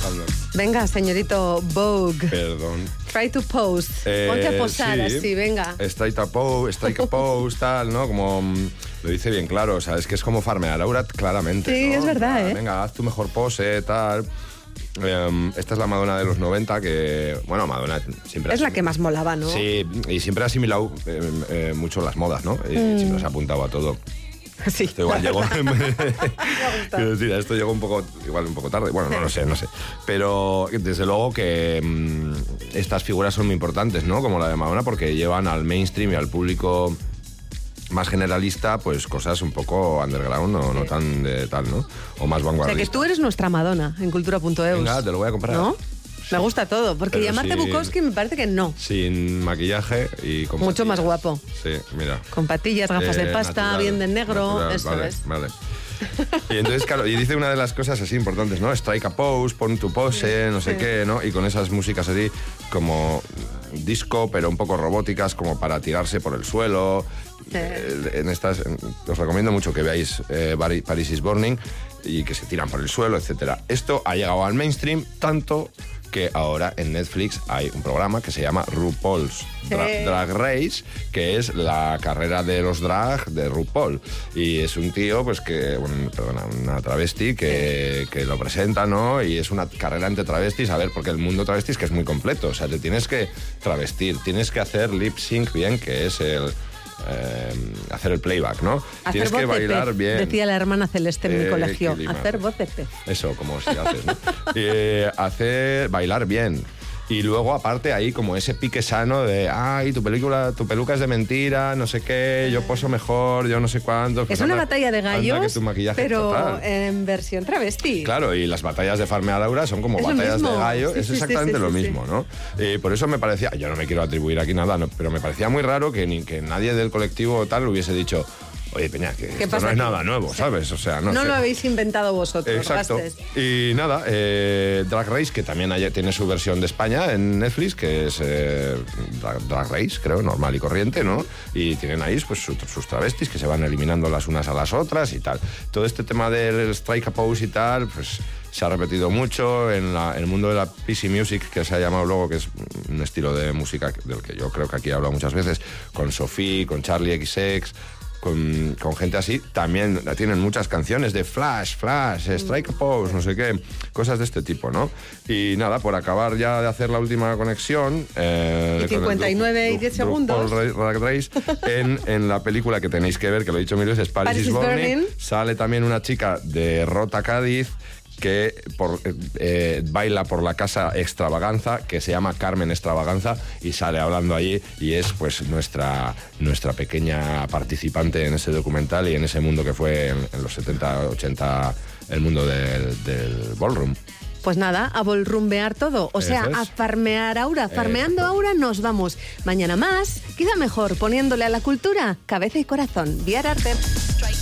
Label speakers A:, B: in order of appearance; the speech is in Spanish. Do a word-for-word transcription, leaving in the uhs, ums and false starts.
A: trabajando.
B: Venga, señorito Vogue.
A: Perdón.
B: Try to pose.
A: Eh,
B: Ponte a posar
A: sí.
B: así, venga.
A: Strike a pose, strike a pose, tal, ¿no? Como mm, lo dice bien claro, o sea, es que es como farmear a Laura claramente.
B: Sí,
A: ¿no?
B: es verdad,
A: Ah,
B: ¿eh?
A: Venga, haz tu mejor pose, tal. Um, esta es la Madonna de los noventa que, bueno, Madonna siempre
B: Es
A: ha
B: la que más molaba, ¿no?
A: Sí, y siempre ha asimilado eh, eh, mucho las modas, ¿no? Y
B: Mm.
A: siempre se ha apuntado a todo.
B: Sí.
A: Esto igual llegó. Quiero decir, esto llegó un poco, igual un poco tarde. Bueno, no lo sé, no sé. Pero desde luego que mmm, estas figuras son muy importantes, ¿no? Como la de Madonna, porque llevan al mainstream y al público más generalista, pues cosas un poco underground o no tan de tal, ¿no? O más
B: O sea,
A: vanguardistas.
B: que tú eres nuestra Madonna en cultura punto eus.
A: Venga, te lo voy a comprar.
B: ¿No? Me gusta todo, porque
A: Pero
B: llamarte
A: sin-
B: Bukowski me parece que no.
A: Sin maquillaje y con
B: Mucho
A: patillas.
B: más guapo.
A: Sí, mira.
B: Con patillas, gafas
A: Eh,
B: de pasta,
A: natural,
B: bien de negro,
A: natural,
B: eso
A: vale,
B: es.
A: Vale. Y entonces, claro, y dice una de las cosas así importantes, ¿no? Strike a pose, pon tu pose, no sé
B: sí.
A: qué, ¿no? Y con esas músicas así como disco, pero un poco robóticas, como para tirarse por el suelo.
B: Sí.
A: Eh, en estas, en- os recomiendo mucho que veáis eh, Bari- Paris is Burning y que se tiran por el suelo, etcétera. Esto ha llegado al mainstream tanto que ahora en Netflix hay un programa que se llama RuPaul's Dra-
B: Sí.
A: Drag Race, que es la carrera de los drag de RuPaul. Y es un tío, pues que, bueno, perdona, una travesti que, que lo presenta, ¿no? Y es una carrera entre travestis, a ver, porque el mundo travesti es que es muy completo. O sea, te tienes que travestir, tienes que hacer lip sync bien, que es el... eh, hacer el playback, ¿no?
B: Hacer
A: Tienes
B: voz
A: que
B: de
A: bailar
B: pez,
A: bien.
B: decía la hermana Celeste en mi
A: Eh,
B: colegio.
A: qué limazo.
B: Hacer voz de pez.
A: Eso, como si haces, ¿no? Eh, hacer, bailar bien. Y luego, aparte, ahí como ese pique sano de, ay, tu película, tu peluca es de mentira, no sé qué, yo poso mejor, yo no sé cuánto.
B: Es
A: Pues
B: una
A: anda-
B: batalla de
A: anda
B: gallos,
A: que tu maquillaje
B: pero
A: total.
B: en versión travesti.
A: Claro, y las batallas de Farmea Laura son como
B: Es lo
A: batallas de
B: mismo.
A: gallo,
B: Sí,
A: es
B: sí,
A: exactamente
B: sí, sí,
A: lo
B: sí,
A: mismo, ¿no? Y por eso me parecía, yo no me quiero atribuir aquí nada, no, pero me parecía muy raro que, ni, que nadie del colectivo tal hubiese dicho, oye, Peña, que esto
B: pasa
A: no es
B: aquí?
A: nada nuevo,
B: Sí.
A: ¿sabes? O sea, no,
B: No
A: sé.
B: lo habéis inventado vosotros,
A: Exacto.
B: gastes.
A: Y nada, eh, Drag Race, que también hay- tiene su versión de España en Netflix, que es eh, Drag, Drag Race, creo, normal y corriente, ¿no? Y tienen ahí pues, su- sus travestis que se van eliminando las unas a las otras y tal. Todo este tema del strike a pose y tal, pues se ha repetido mucho en la- el mundo de la P C Music, que se ha llamado luego, que es un estilo de música del que yo creo que aquí he hablado muchas veces, con Sophie, con Charlie equis equis, con, con gente así, también tienen muchas canciones de flash, flash, strike a pose, no sé qué, cosas de este tipo, ¿no? Y nada, por acabar ya de hacer la última conexión... Eh,
B: Y cincuenta y nueve y diez segundos.
A: Drag Race, en, en la película que tenéis que ver, que lo he dicho mil veces, Paris,
B: Paris
A: is
B: is
A: Burning,
B: Burning.
A: sale también una chica de Rota, Cádiz, que por, eh, eh, baila por la casa Extravaganza, que se llama Carmen Extravaganza, y sale hablando allí, y es pues nuestra, nuestra pequeña participante en ese documental y en ese mundo que fue en, en los setenta, ochenta, el mundo del, del ballroom.
B: Pues nada, a volrumbear todo. O sea,
A: Eso es.
B: a farmear aura. Farmeando
A: Exacto.
B: aura nos vamos. Mañana más, quizá mejor, poniéndole a la cultura cabeza y corazón. Viar Arte.